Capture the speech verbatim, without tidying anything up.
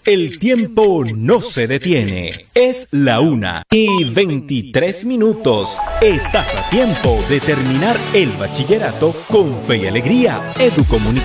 El tiempo no se detiene. Es la una y veintitrés minutos. Estás a tiempo de terminar el bachillerato con fe y alegría. Educomunicación.